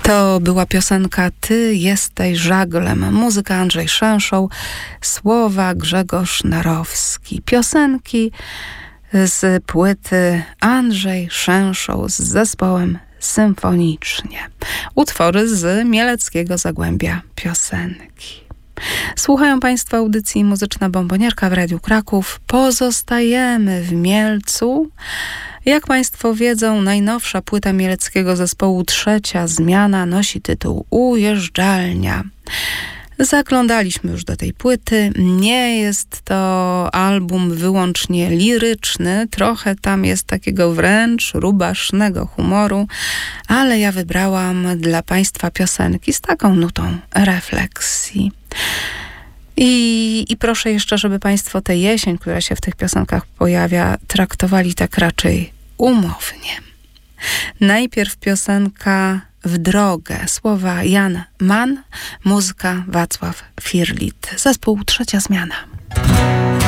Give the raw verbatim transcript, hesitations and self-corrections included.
To była piosenka Ty jesteś żaglem. Muzyka Andrzej Szenszoł, słowa Grzegorz Narowski. Piosenki z płyty Andrzej Szenszoł z zespołem Symfonicznie. Utwory z mieleckiego Zagłębia Piosenki. Słuchają Państwo audycji Muzyczna Bombonierka w Radiu Kraków. Pozostajemy w Mielcu. Jak Państwo wiedzą, najnowsza płyta mieleckiego zespołu Trzecia Zmiana nosi tytuł Ujeżdżalnia. Zaglądaliśmy już do tej płyty. Nie jest to album wyłącznie liryczny. Trochę tam jest takiego wręcz rubasznego humoru, ale ja wybrałam dla Państwa piosenki z taką nutą refleksji. I, I proszę jeszcze, żeby Państwo tę jesień, która się w tych piosenkach pojawia, traktowali tak raczej umownie. Najpierw piosenka W drogę. Słowa Jan Mann, muzyka Wacław Firlit. Zespół Trzecia Zmiana.